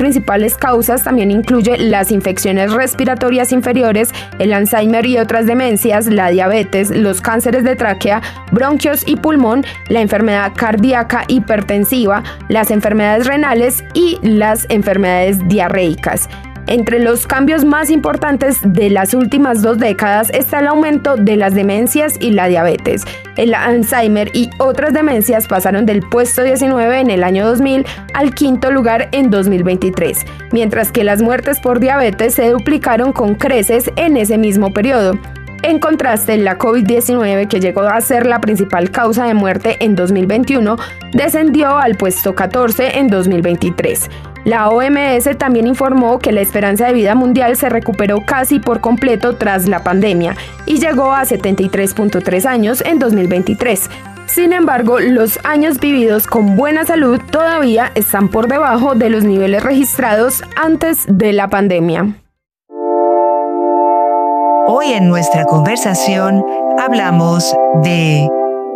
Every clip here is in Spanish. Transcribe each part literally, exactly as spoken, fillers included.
principales causas también incluye las infecciones respiratorias inferiores, el Alzheimer y otras demencias, la diabetes, los cánceres de tráquea, bronquios y pulmón, la enfermedad cardíaca hipertensiva, las enfermedades renales y las enfermedades diarreicas. Entre los cambios más importantes de las últimas dos décadas está el aumento de las demencias y la diabetes. El Alzheimer y otras demencias pasaron del puesto diecinueve en el año dos mil al quinto lugar en dos mil veintitrés, mientras que las muertes por diabetes se duplicaron con creces en ese mismo periodo. En contraste, la covid diecinueve, que llegó a ser la principal causa de muerte en dos mil veintiuno, descendió al puesto catorce en dos mil veintitrés. La O M S también informó que la esperanza de vida mundial se recuperó casi por completo tras la pandemia y llegó a setenta y tres punto tres años en dos mil veintitrés. Sin embargo, los años vividos con buena salud todavía están por debajo de los niveles registrados antes de la pandemia. Hoy en nuestra conversación hablamos de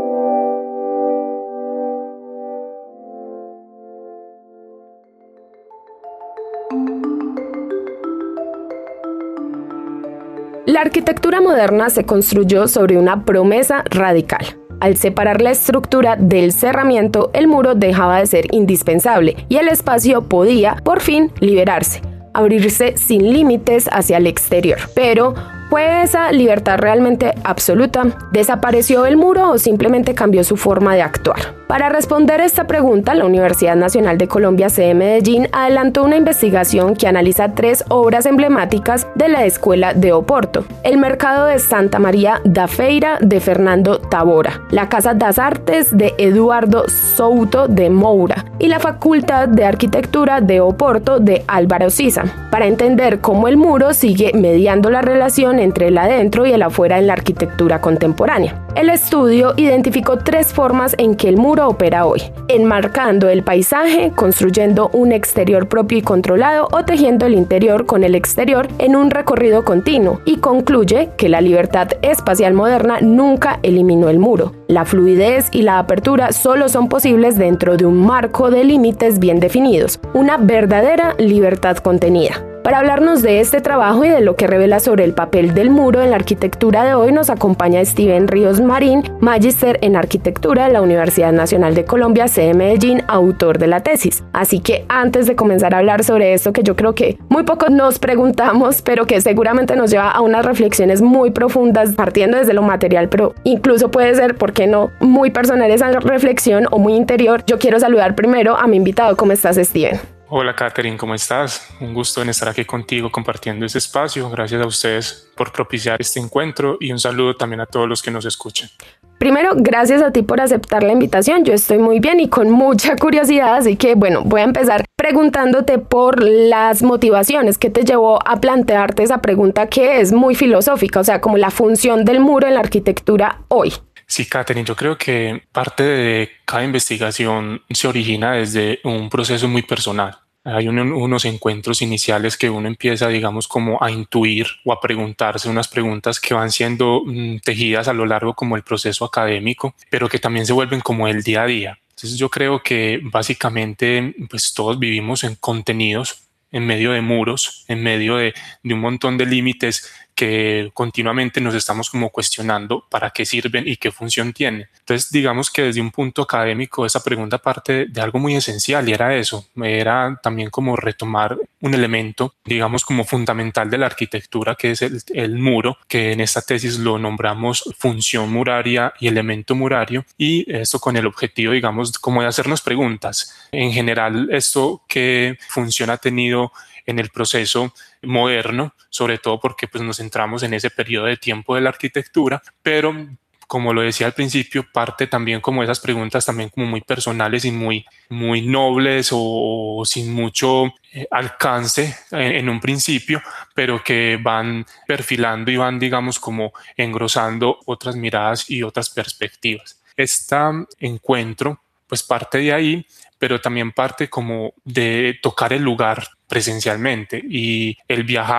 La arquitectura moderna se construyó sobre una promesa radical. Al separar la estructura del cerramiento, el muro dejaba de ser indispensable y el espacio podía, por fin, liberarse, abrirse sin límites hacia el exterior. Pero, ¿fue esa libertad realmente absoluta? ¿Desapareció el muro o simplemente cambió su forma de actuar? Para responder esta pregunta, la Universidad Nacional de Colombia, sede Medellín, adelantó una investigación que analiza tres obras emblemáticas de la Escuela de Oporto: el Mercado de Santa María da Feira de Fernando Távora, la Casa das Artes de Eduardo Souto de Moura y la Facultad de Arquitectura de Oporto de Álvaro Siza, para entender cómo el muro sigue mediando la relación entre el adentro y el afuera en la arquitectura contemporánea. El estudio identificó tres formas en que el muro opera hoy: enmarcando el paisaje, construyendo un exterior propio y controlado, o tejiendo el interior con el exterior en un recorrido continuo, y concluye que la libertad espacial moderna nunca eliminó el muro. La fluidez y la apertura solo son posibles dentro de un marco de límites bien definidos, una verdadera libertad contenida. Para hablarnos de este trabajo y de lo que revela sobre el papel del muro en la arquitectura de hoy, nos acompaña Steven Ríos Marín, magíster en arquitectura de la Universidad Nacional de Colombia, sede Medellín, autor de la tesis. Así que antes de comenzar a hablar sobre esto, que yo creo que muy poco nos preguntamos, pero que seguramente nos lleva a unas reflexiones muy profundas, partiendo desde lo material, pero incluso puede ser, ¿por qué no?, muy personal esa reflexión o muy interior. Yo quiero saludar primero a mi invitado. ¿Cómo estás, Steven? Hola, Catherine, ¿cómo estás? Un gusto en estar aquí contigo compartiendo este espacio. Gracias a ustedes por propiciar este encuentro y un saludo también a todos los que nos escuchan. Primero, gracias a ti por aceptar la invitación. Yo estoy muy bien y con mucha curiosidad, así que bueno, voy a empezar preguntándote por las motivaciones que te llevó a plantearte esa pregunta, que es muy filosófica, o sea, como la función del muro en la arquitectura hoy. Sí, Catherine, yo creo que parte de cada investigación se origina desde un proceso muy personal. Hay un, unos encuentros iniciales que uno empieza, digamos, como a intuir o a preguntarse unas preguntas que van siendo mm, tejidas a lo largo como el proceso académico, pero que también se vuelven como el día a día. Entonces yo creo que básicamente pues todos vivimos en contenidos, en medio de muros, en medio de, de un montón de límites que continuamente nos estamos como cuestionando para qué sirven y qué función tienen. Entonces, digamos que desde un punto académico esa pregunta parte de algo muy esencial, y era eso, era también como retomar un elemento, digamos, como fundamental de la arquitectura, que es el, el muro, que en esta tesis lo nombramos función muraria y elemento murario, y esto con el objetivo, digamos, como de hacernos preguntas. En general, esto, ¿qué función ha tenido en el proceso moderno? Sobre todo porque pues, nos centramos en ese periodo de tiempo de la arquitectura, pero como lo decía al principio, parte también como esas preguntas también como muy personales y muy, muy nobles o, o sin mucho eh, alcance en, en un principio, pero que van perfilando y van, digamos, como engrosando otras miradas y otras perspectivas. Este encuentro pues parte de ahí, pero también parte como de tocar el lugar presencialmente, y el viajar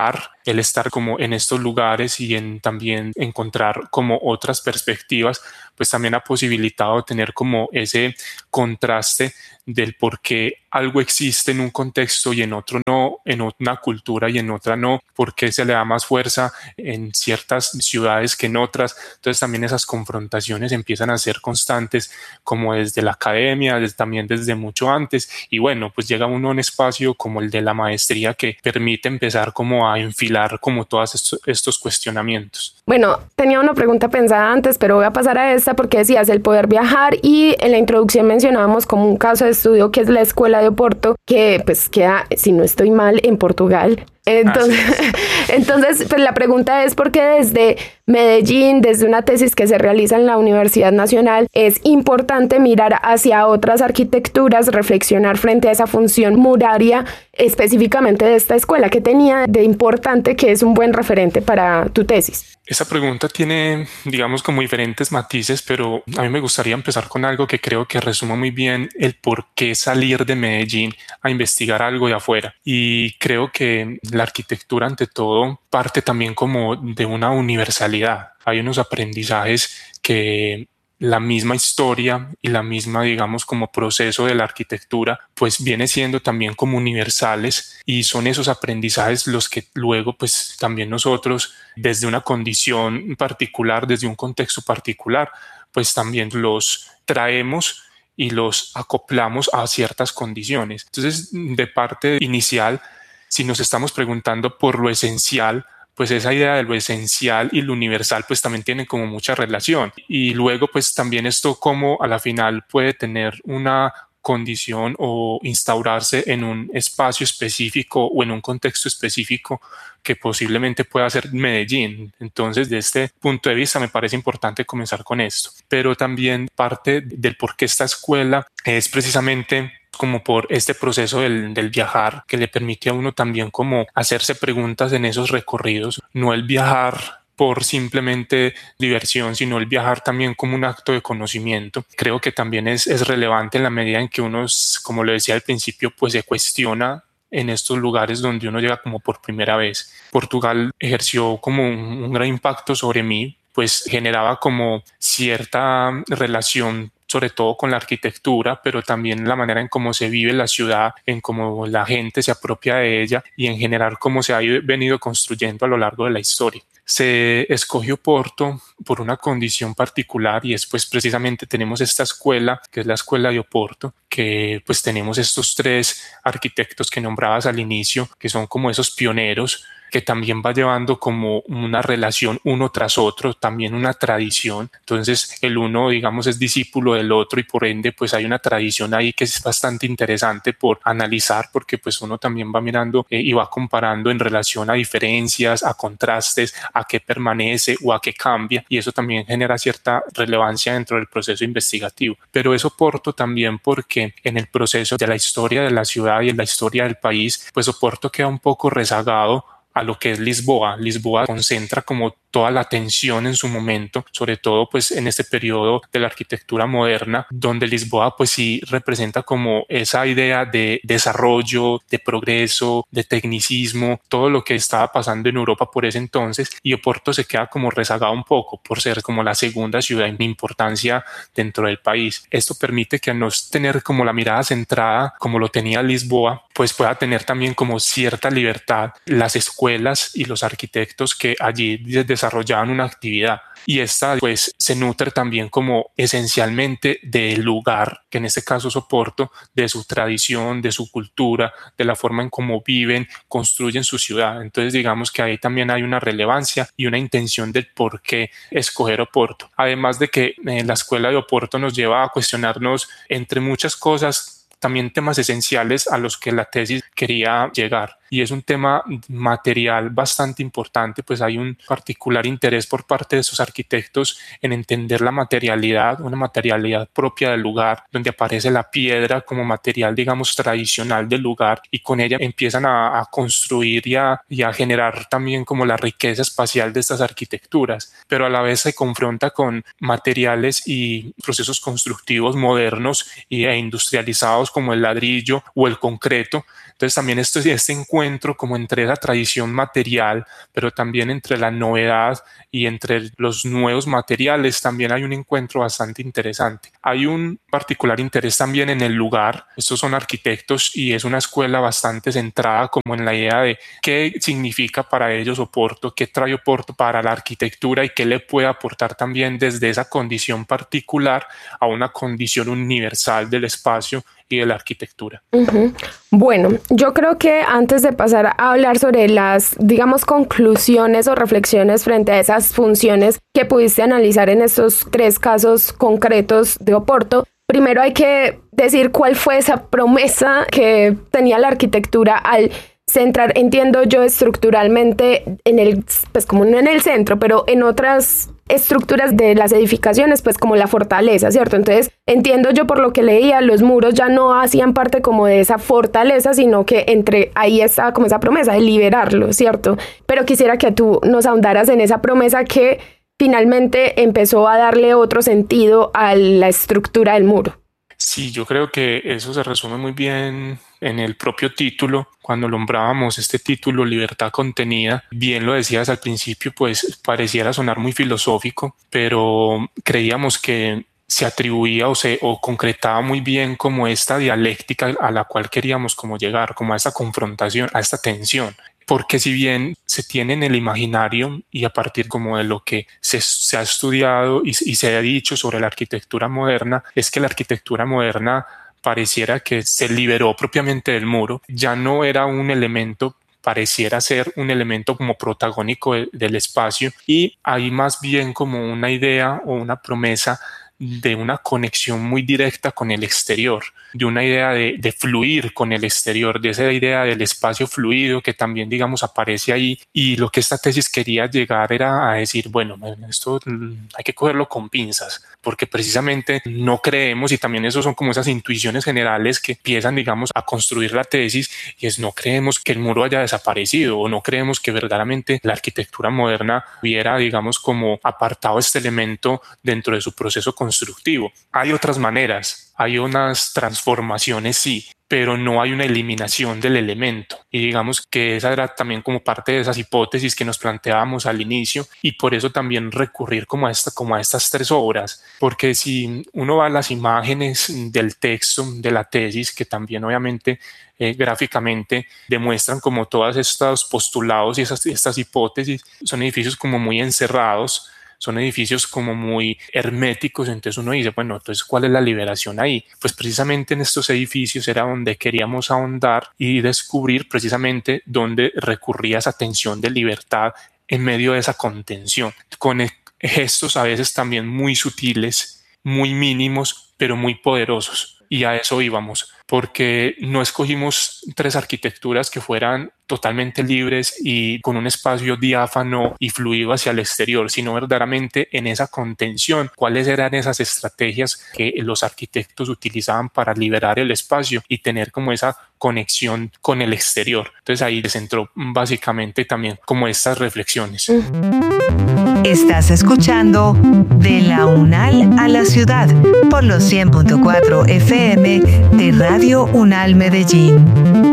el estar como en estos lugares y en también encontrar como otras perspectivas, pues también ha posibilitado tener como ese contraste del por qué algo existe en un contexto y en otro no, en una cultura y en otra no, por qué se le da más fuerza en ciertas ciudades que en otras. Entonces también esas confrontaciones empiezan a ser constantes, como desde la academia, desde, también desde mucho antes, y bueno, pues llega uno a un espacio como el de la maestría que permite empezar como a enfilar como todos estos, estos cuestionamientos. Bueno, tenía una pregunta pensada antes, pero voy a pasar a esta porque decías el poder viajar y en la introducción mencionábamos como un caso de estudio que es la Escuela de Oporto, que pues queda, si no estoy mal, en Portugal. Entonces, entonces pues la pregunta es por qué desde Medellín, desde una tesis que se realiza en la Universidad Nacional, es importante mirar hacia otras arquitecturas, reflexionar frente a esa función muraria específicamente de esta escuela. ¿Qué tenía de importante que es un buen referente para tu tesis? Esa pregunta tiene, digamos, como diferentes matices, pero a mí me gustaría empezar con algo que creo que resuma muy bien el por qué salir de Medellín a investigar algo de afuera. Y creo que la arquitectura, ante todo, parte también como de una universalidad. Hay unos aprendizajes que la misma historia y la misma, digamos, como proceso de la arquitectura, pues viene siendo también como universales, y son esos aprendizajes los que luego pues también nosotros desde una condición particular, desde un contexto particular, pues también los traemos y los acoplamos a ciertas condiciones. Entonces, de parte inicial, si nos estamos preguntando por lo esencial, pues esa idea de lo esencial y lo universal pues también tienen como mucha relación. Y luego pues también esto como a la final puede tener una condición o instaurarse en un espacio específico o en un contexto específico que posiblemente pueda ser Medellín. Entonces, desde este punto de vista me parece importante comenzar con esto. Pero también parte del por qué esta escuela es precisamente como por este proceso del, del viajar, que le permite a uno también como hacerse preguntas en esos recorridos, no el viajar por simplemente diversión, sino el viajar también como un acto de conocimiento. Creo que también es, es relevante en la medida en que uno, como lo decía al principio, pues se cuestiona en estos lugares donde uno llega como por primera vez. Portugal ejerció como un, un gran impacto sobre mí, pues generaba como cierta relación sobre todo con la arquitectura, pero también la manera en cómo se vive la ciudad, en cómo la gente se apropia de ella y en general cómo se ha venido construyendo a lo largo de la historia. Se escogió Oporto por una condición particular, y es pues precisamente tenemos esta escuela que es la Escuela de Oporto, que pues tenemos estos tres arquitectos que nombrabas al inicio, que son como esos pioneros, que también va llevando como una relación uno tras otro, también una tradición. Entonces el uno, digamos, es discípulo del otro y por ende pues hay una tradición ahí que es bastante interesante por analizar, porque pues uno también va mirando eh, y va comparando en relación a diferencias, a contrastes, a qué permanece o a qué cambia, y eso también genera cierta relevancia dentro del proceso investigativo. Pero eso Oporto también porque en el proceso de la historia de la ciudad y en la historia del país, pues Oporto queda un poco rezagado a lo que es Lisboa. Lisboa concentra como toda la atención en su momento, sobre todo pues en este periodo de la arquitectura moderna, donde Lisboa pues sí representa como esa idea de desarrollo, de progreso, de tecnicismo, todo lo que estaba pasando en Europa por ese entonces, y Oporto se queda como rezagado un poco por ser como la segunda ciudad en importancia dentro del país. Esto permite que al no tener como la mirada centrada como lo tenía Lisboa, pues pueda tener también como cierta libertad las escuelas y los arquitectos que allí desarrollaban una actividad, y esta pues se nutre también como esencialmente del lugar, que en este caso es Oporto, de su tradición, de su cultura, de la forma en cómo viven, construyen su ciudad. Entonces digamos que ahí también hay una relevancia y una intención del por qué escoger Oporto. Además de que eh, la escuela de Oporto nos lleva a cuestionarnos entre muchas cosas también temas esenciales a los que la tesis quería llegar. Y es un tema material bastante importante, pues hay un particular interés por parte de esos arquitectos en entender la materialidad, una materialidad propia del lugar, donde aparece la piedra como material, digamos, tradicional del lugar, y con ella empiezan a, a construir y a, y a generar también como la riqueza espacial de estas arquitecturas, pero a la vez se confronta con materiales y procesos constructivos modernos e industrializados como el ladrillo o el concreto, Entonces también esto, este encuentro como entre la tradición material, pero también entre la novedad y entre los nuevos materiales, también hay un encuentro bastante interesante. Hay un particular interés también en el lugar. Estos son arquitectos y es una escuela bastante centrada como en la idea de qué significa para ellos Oporto, qué trae Oporto para la arquitectura y qué le puede aportar también desde esa condición particular a una condición universal del espacio y de la arquitectura. Uh-huh. Bueno, yo creo que antes de pasar a hablar sobre las, digamos, conclusiones o reflexiones frente a esas funciones que pudiste analizar en estos tres casos concretos de Oporto, primero hay que decir cuál fue esa promesa que tenía la arquitectura al centrar, entiendo yo, estructuralmente en el, pues como no en el centro, pero en otras estructuras de las edificaciones, pues como la fortaleza, ¿cierto? Entonces, entiendo yo por lo que leía, los muros ya no hacían parte como de esa fortaleza, sino que entre ahí estaba como esa promesa de liberarlo, ¿cierto? Pero quisiera que tú nos ahondaras en esa promesa que finalmente empezó a darle otro sentido a la estructura del muro. Sí, yo creo que eso se resume muy bien en el propio título. Cuando nombrábamos este título, Libertad Contenida, bien lo decías al principio, pues pareciera sonar muy filosófico, pero creíamos que se atribuía o se o concretaba muy bien como esta dialéctica a la cual queríamos como llegar, como a esta confrontación, a esta tensión. Porque si bien se tiene en el imaginario y a partir como de lo que se, se ha estudiado y, y se ha dicho sobre la arquitectura moderna, es que la arquitectura moderna pareciera que se liberó propiamente del muro, ya no era un elemento, pareciera ser un elemento como protagónico de, del espacio, y hay más bien como una idea o una promesa de una conexión muy directa con el exterior, de una idea de, de fluir con el exterior, de esa idea del espacio fluido que también, digamos, aparece ahí. Y lo que esta tesis quería llegar era a decir, bueno, esto hay que cogerlo con pinzas, porque precisamente no creemos, y también eso son como esas intuiciones generales que empiezan, digamos, a construir la tesis, y es no creemos que el muro haya desaparecido, o no creemos que verdaderamente la arquitectura moderna hubiera, digamos, como apartado este elemento dentro de su proceso constructivo. Hay otras maneras, hay unas transformaciones, sí, pero no hay una eliminación del elemento. Y digamos que esa era también como parte de esas hipótesis que nos planteábamos al inicio, y por eso también recurrir como a, esta, como a estas tres obras, porque si uno va a las imágenes del texto de la tesis, que también obviamente eh, gráficamente demuestran como todos estos postulados y esas, estas hipótesis, son edificios como muy encerrados, son edificios como muy herméticos. Entonces uno dice, bueno, entonces ¿cuál es la liberación ahí? Pues precisamente en estos edificios era donde queríamos ahondar y descubrir precisamente dónde recurría esa tensión de libertad en medio de esa contención, con gestos a veces también muy sutiles, muy mínimos, pero muy poderosos. Y a eso íbamos, porque no escogimos tres arquitecturas que fueran totalmente libres y con un espacio diáfano y fluido hacia el exterior, sino verdaderamente en esa contención, cuáles eran esas estrategias que los arquitectos utilizaban para liberar el espacio y tener como esa conexión con el exterior. Entonces ahí se centró básicamente también como estas reflexiones. Estás escuchando De la UNAL a la Ciudad por los cien punto cuatro F M de Radio UNAL Medellín.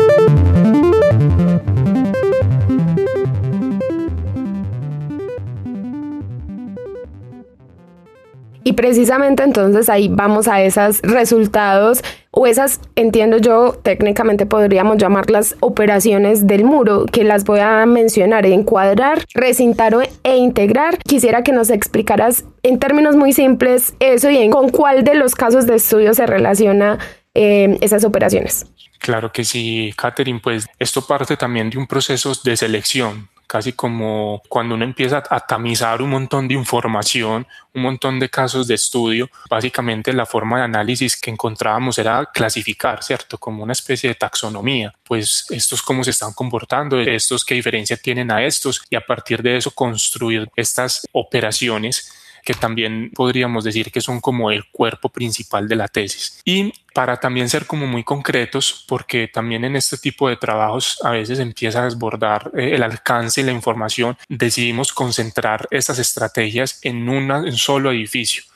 Y precisamente entonces ahí vamos a esos resultados o esas, entiendo yo, técnicamente podríamos llamarlas operaciones del muro, que las voy a mencionar: encuadrar, recintar e integrar. Quisiera que nos explicaras en términos muy simples eso y en con cuál de los casos de estudio se relaciona eh, esas operaciones. Claro que sí, Catherine, pues esto parte también de un proceso de selección, casi como cuando uno empieza a tamizar un montón de información, un montón de casos de estudio. Básicamente la forma de análisis que encontrábamos era clasificar, ¿cierto? Como una especie de taxonomía, pues estos cómo se están comportando, estos qué diferencia tienen a estos, y a partir de eso construir estas operaciones que también podríamos decir que son como el cuerpo principal de la tesis. Y para también ser como muy concretos, porque también en este tipo de trabajos a veces empieza a desbordar eh, el alcance y la información, decidimos concentrar estas estrategias en, una, en un solo edificio.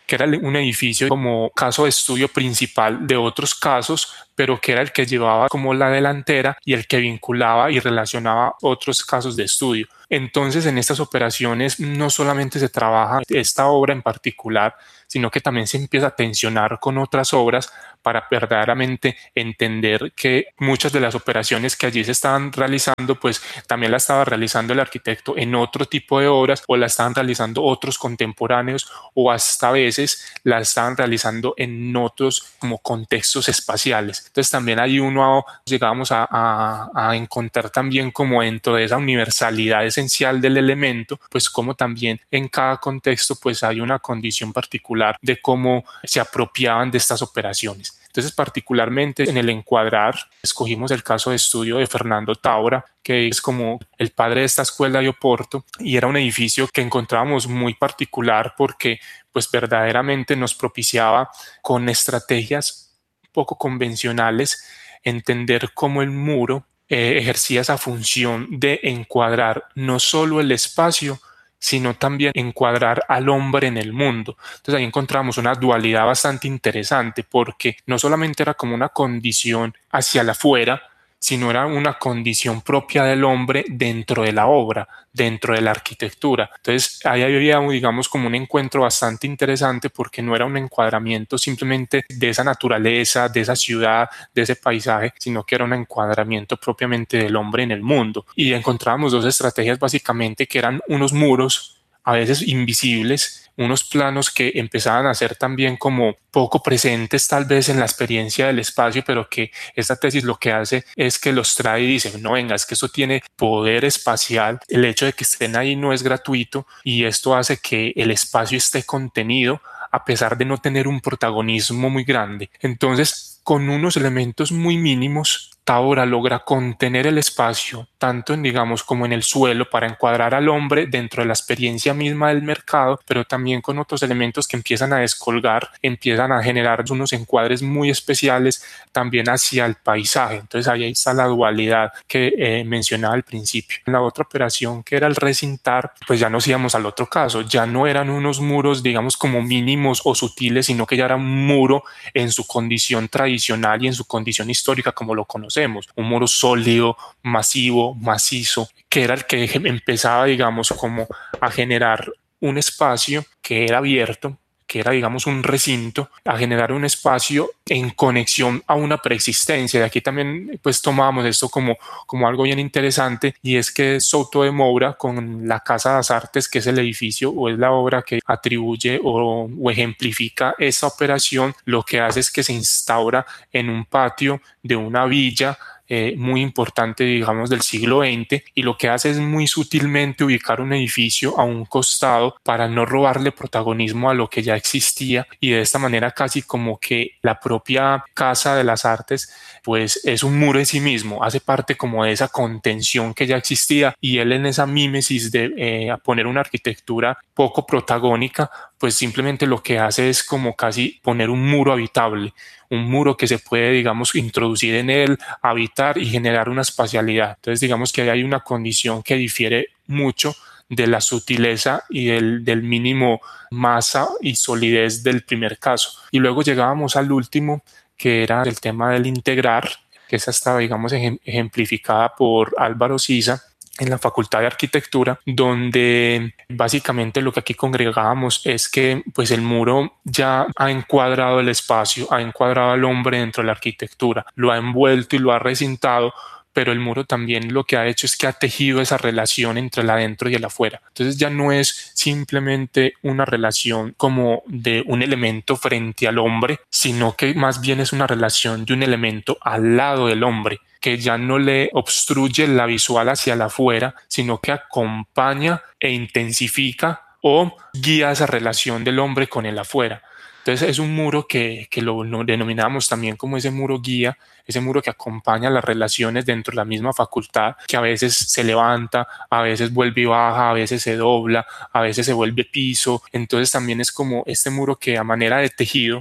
que era un edificio como caso de estudio principal de otros casos, pero que era el que llevaba como la delantera y el que vinculaba y relacionaba otros casos de estudio. Entonces, en estas operaciones no solamente se trabaja esta obra en particular, sino que también se empieza a tensionar con otras obras para verdaderamente entender que muchas de las operaciones que allí se estaban realizando, pues también la estaba realizando el arquitecto en otro tipo de obras, o la estaban realizando otros contemporáneos, o hasta a veces la estaban realizando en otros como contextos espaciales. Entonces también ahí uno llegamos a, a, a encontrar también como dentro de esa universalidad esencial del elemento, pues como también en cada contexto pues hay una condición particular de cómo se apropiaban de estas operaciones. Entonces, particularmente en el encuadrar, escogimos el caso de estudio de Fernando Taura, que es como el padre de esta escuela de Oporto, y era un edificio que encontrábamos muy particular porque pues verdaderamente nos propiciaba con estrategias poco convencionales entender cómo el muro eh, ejercía esa función de encuadrar no solo el espacio, sino también encuadrar al hombre en el mundo. Entonces ahí encontramos una dualidad bastante interesante, porque no solamente era como una condición hacia la afuera, sino era una condición propia del hombre dentro de la obra, dentro de la arquitectura. Entonces ahí había, digamos, como un encuentro bastante interesante, porque no era un encuadramiento simplemente de esa naturaleza, de esa ciudad, de ese paisaje, sino que era un encuadramiento propiamente del hombre en el mundo. Y encontrábamos dos estrategias básicamente, que eran unos muros a veces invisibles, unos planos que empezaban a ser también como poco presentes tal vez en la experiencia del espacio, pero que esta tesis lo que hace es que los trae y dice, no, venga, es que eso tiene poder espacial, el hecho de que estén ahí no es gratuito, y esto hace que el espacio esté contenido a pesar de no tener un protagonismo muy grande. Entonces, con unos elementos muy mínimos, Taura logra contener el espacio, tanto en, digamos, como en el suelo, para encuadrar al hombre dentro de la experiencia misma del mercado, pero también con otros elementos que empiezan a descolgar, empiezan a generar unos encuadres muy especiales también hacia el paisaje. Entonces ahí está la dualidad que eh, mencionaba al principio. En la otra operación, que era el recintar, pues ya nos íbamos al otro caso, ya no eran unos muros, digamos, como mínimos o sutiles, sino que ya era un muro en su condición tradicional y en su condición histórica como lo conocemos. Un muro sólido, masivo, macizo, que era el que empezaba, digamos, como a generar un espacio que era abierto, que era, digamos, un recinto, a generar un espacio en conexión a una preexistencia. De aquí también pues tomábamos esto como, como algo bien interesante, y es que Souto de Moura, con la Casa de las Artes, que es el edificio o es la obra que atribuye o, o ejemplifica esa operación, lo que hace es que se instaura en un patio de una villa Eh, muy importante, digamos, del siglo veinte, y lo que hace es muy sutilmente ubicar un edificio a un costado para no robarle protagonismo a lo que ya existía, y de esta manera casi como que la propia Casa de las Artes pues es un muro en sí mismo, hace parte como de esa contención que ya existía, y él en esa mímesis de eh, poner una arquitectura poco protagónica, pues simplemente lo que hace es como casi poner un muro habitable, un muro que se puede, digamos, introducir en él, habitar y generar una espacialidad. Entonces, digamos que hay una condición que difiere mucho de la sutileza y del, del mínimo masa y solidez del primer caso. Y luego llegábamos al último, que era el tema del integrar, que esa estaba, digamos, ejemplificada por Álvaro Sisa en la Facultad de Arquitectura, donde básicamente lo que aquí congregábamos es que pues el muro ya ha encuadrado el espacio, ha encuadrado al hombre dentro de la arquitectura, lo ha envuelto y lo ha recintado, pero el muro también lo que ha hecho es que ha tejido esa relación entre el adentro y el afuera. Entonces ya no es simplemente una relación como de un elemento frente al hombre, sino que más bien es una relación de un elemento al lado del hombre, que ya no le obstruye la visual hacia la afuera, sino que acompaña e intensifica o guía esa relación del hombre con el afuera. Entonces es un muro que, que lo denominamos también como ese muro guía, ese muro que acompaña las relaciones dentro de la misma facultad, que a veces se levanta, a veces vuelve y baja, a veces se dobla, a veces se vuelve piso. Entonces también es como este muro que a manera de tejido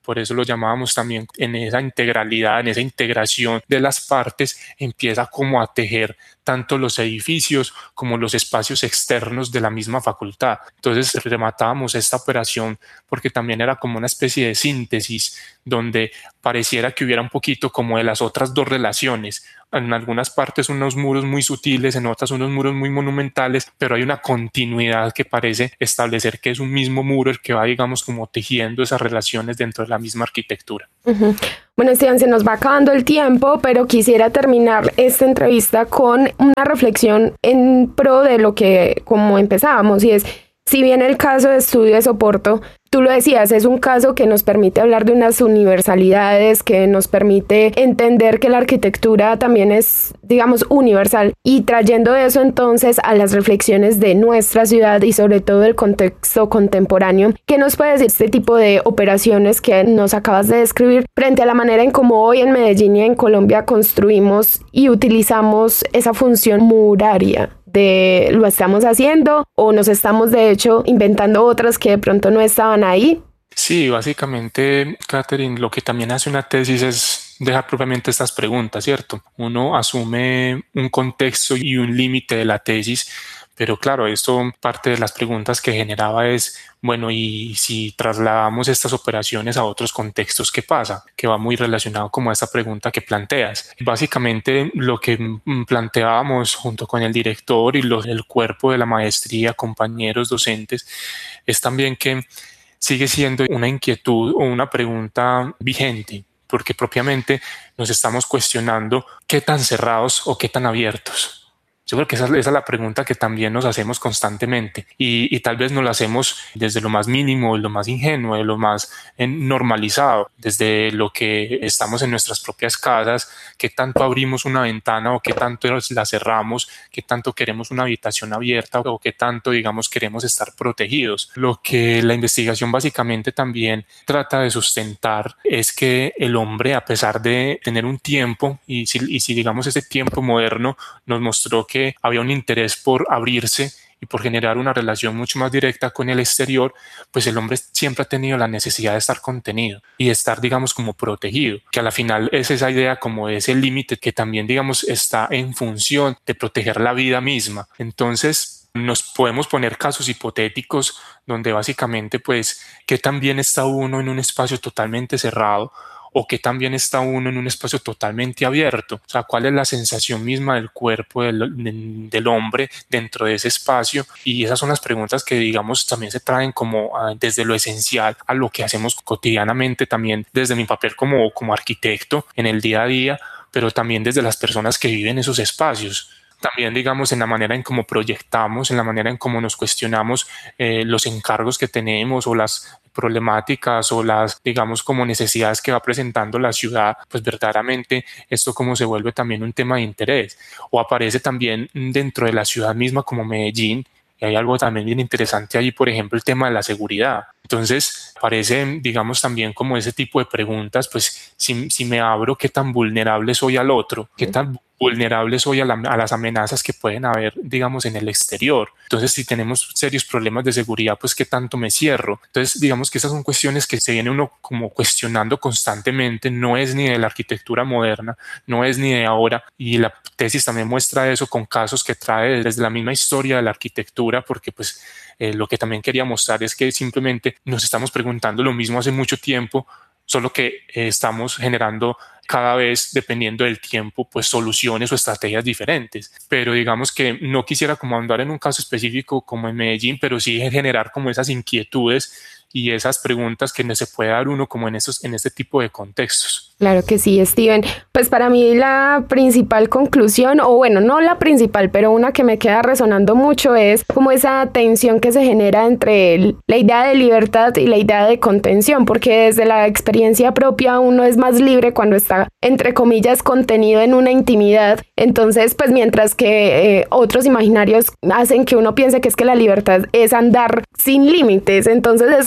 por eso lo llamábamos también en esa integralidad, en esa integración de las partes, empieza como a tejer tanto los edificios como los espacios externos de la misma facultad. Entonces rematábamos esta operación porque también era como una especie de síntesis donde pareciera que hubiera un poquito como de las otras dos relaciones. En algunas partes unos muros muy sutiles, en otras unos muros muy monumentales, pero hay una continuidad que parece establecer que es un mismo muro el que va, digamos, como tejiendo esas relaciones dentro de la misma arquitectura. Uh-huh. Bueno, Esteban, se nos va acabando el tiempo, pero quisiera terminar esta entrevista con una reflexión en pro de lo que, como empezábamos, y es, si bien el caso de Estudio de Soporto, tú lo decías, es un caso que nos permite hablar de unas universalidades, que nos permite entender que la arquitectura también es, digamos, universal, y trayendo eso entonces a las reflexiones de nuestra ciudad y sobre todo el contexto contemporáneo, ¿qué nos puede decir este tipo de operaciones que nos acabas de describir frente a la manera en cómo hoy en Medellín y en Colombia construimos y utilizamos esa función muraria? De lo estamos haciendo o nos estamos de hecho inventando otras que de pronto no estaban ahí. Sí, básicamente, Catherine, lo que también hace una tesis es dejar propiamente estas preguntas, ¿cierto? Uno asume un contexto y un límite de la tesis, pero claro, esto parte de las preguntas que generaba es, bueno, y si trasladamos estas operaciones a otros contextos, ¿qué pasa? Que va muy relacionado como a esta pregunta que planteas. Básicamente lo que planteábamos junto con el director y los, el cuerpo de la maestría, compañeros docentes, es también que sigue siendo una inquietud o una pregunta vigente, porque propiamente nos estamos cuestionando qué tan cerrados o qué tan abiertos. Yo creo que esa, esa es la pregunta que también nos hacemos constantemente y, y tal vez nos la hacemos desde lo más mínimo, lo más ingenuo, de lo más normalizado, desde lo que estamos en nuestras propias casas, qué tanto abrimos una ventana o qué tanto la cerramos, qué tanto queremos una habitación abierta o qué tanto, digamos, queremos estar protegidos. Lo que la investigación básicamente también trata de sustentar es que el hombre, a pesar de tener un tiempo y si, y si digamos ese tiempo moderno nos mostró que que había un interés por abrirse y por generar una relación mucho más directa con el exterior, pues el hombre siempre ha tenido la necesidad de estar contenido y de estar, digamos, como protegido, que a la final es esa idea como de ese límite que también, digamos, está en función de proteger la vida misma. Entonces, nos podemos poner casos hipotéticos donde básicamente, pues, que también está uno en un espacio totalmente cerrado o que también está uno en un espacio totalmente abierto. O sea, ¿cuál es la sensación misma del cuerpo del, del hombre dentro de ese espacio? Y esas son las preguntas que, digamos, también se traen como uh, desde lo esencial a lo que hacemos cotidianamente, también desde mi papel como, como arquitecto en el día a día, pero también desde las personas que viven esos espacios. También, digamos, en la manera en cómo proyectamos, en la manera en cómo nos cuestionamos eh, los encargos que tenemos o las problemáticas o las, digamos, como necesidades que va presentando la ciudad, pues verdaderamente esto como se vuelve también un tema de interés. O aparece también dentro de la ciudad misma como Medellín, y hay algo también bien interesante ahí, por ejemplo, el tema de la seguridad. Entonces, parece, digamos, también como ese tipo de preguntas, pues si, si me abro, ¿qué tan vulnerable soy al otro? ¿Qué tan vulnerable soy a, la, a las amenazas que pueden haber, digamos, en el exterior? Entonces, si tenemos serios problemas de seguridad, pues ¿qué tanto me cierro? Entonces, digamos que esas son cuestiones que se viene uno como cuestionando constantemente, no es ni de la arquitectura moderna, no es ni de ahora, y la tesis también muestra eso con casos que trae desde la misma historia de la arquitectura, porque pues eh, lo que también quería mostrar es que simplemente nos estamos preguntando lo mismo hace mucho tiempo, solo que eh, estamos generando cada vez, dependiendo del tiempo, pues soluciones o estrategias diferentes. Pero digamos que no quisiera como andar en un caso específico como en Medellín, pero sí generar como esas inquietudes y esas preguntas que no se puede dar uno como en, estos, en este tipo de contextos. Claro que sí, Steven. Pues para mí la principal conclusión, o bueno, no la principal, pero una que me queda resonando mucho es como esa tensión que se genera entre la idea de libertad y la idea de contención, porque desde la experiencia propia uno es más libre cuando está, entre comillas, contenido en una intimidad. Entonces, pues mientras que eh, otros imaginarios hacen que uno piense que es que la libertad es andar sin límites, entonces es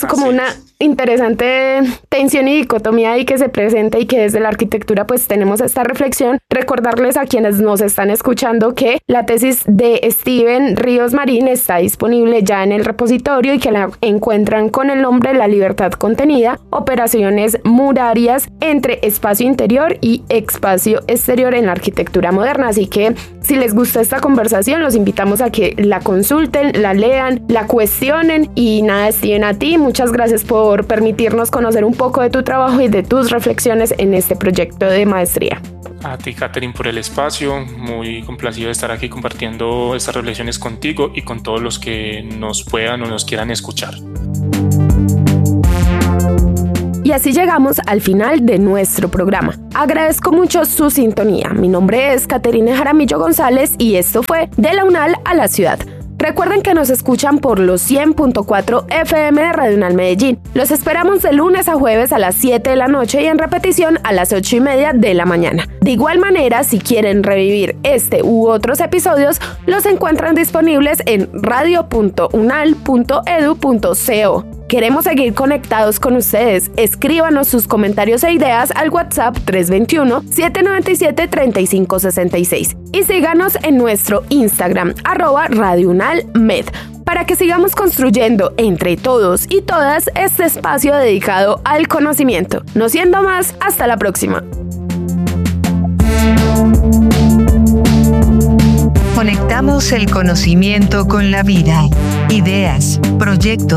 como Así una es. interesante tensión y dicotomía ahí que se presenta y que desde la arquitectura pues tenemos esta reflexión. Recordarles a quienes nos están escuchando que la tesis de Steven Ríos Marín está disponible ya en el repositorio y que la encuentran con el nombre La libertad contenida, operaciones murarias entre espacio interior y espacio exterior en la arquitectura moderna. Así que si les gusta esta conversación, los invitamos a que la consulten, la lean, la cuestionen. Y nada, Steven, a ti, muchas gracias por permitirnos conocer un poco de tu trabajo y de tus reflexiones en este proyecto de maestría. A ti, Catherine, por el espacio. Muy complacido de estar aquí compartiendo estas reflexiones contigo y con todos los que nos puedan o nos quieran escuchar. Y así llegamos al final de nuestro programa. Agradezco mucho su sintonía. Mi nombre es Caterine Jaramillo González y esto fue De la UNAL a la Ciudad. Recuerden que nos escuchan por los cien punto cuatro F M de Radio UNAL Medellín. Los esperamos de lunes a jueves a las siete de la noche y en repetición a las ocho y media de la mañana. De igual manera, si quieren revivir este u otros episodios, los encuentran disponibles en radio punto unal punto edu punto co. Queremos seguir conectados con ustedes. Escríbanos sus comentarios e ideas al WhatsApp tres dos uno, siete nueve siete, tres cinco seis seis y síganos en nuestro Instagram, arroba Radio UNAL Med, para que sigamos construyendo entre todos y todas este espacio dedicado al conocimiento. No siendo más, hasta la próxima. Conectamos el conocimiento con la vida, ideas, proyectos